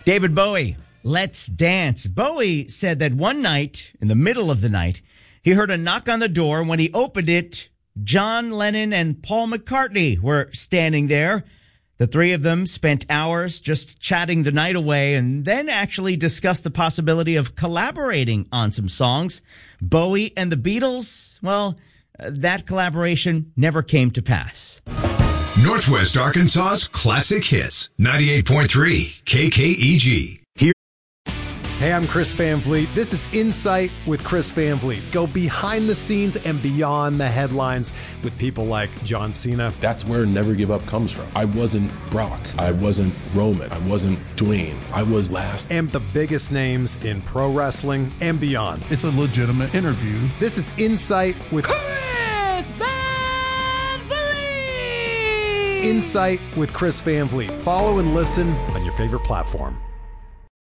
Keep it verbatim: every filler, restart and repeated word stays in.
David Bowie, Let's Dance. Bowie said that one night, in the middle of the night, he heard a knock on the door. When he opened it, John Lennon and Paul McCartney were standing there. The three of them spent hours just chatting the night away and then actually discussed the possibility of collaborating on some songs. Bowie and the Beatles, well, uh, that collaboration never came to pass. Northwest Arkansas's classic hits, ninety-eight point three K K E G. Here. Hey, I'm Chris Van Vliet. This is Insight with Chris Van Vliet. Go behind the scenes and beyond the headlines with people like John Cena. That's where Never Give Up comes from. I wasn't Brock. I wasn't Roman. I wasn't Dwayne. I was last. And the biggest names in pro wrestling and beyond. It's a legitimate interview. This is Insight with Chris Van Vliet. Insight with Chris Van Vliet. Follow and listen on your favorite platform.